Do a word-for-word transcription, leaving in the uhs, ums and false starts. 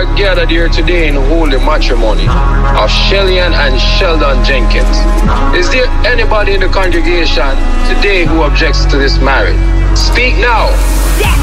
gathered here today in holy matrimony of Shellian and Sheldon Jenkins. Is there anybody in the congregation today who objects to this marriage? Speak now.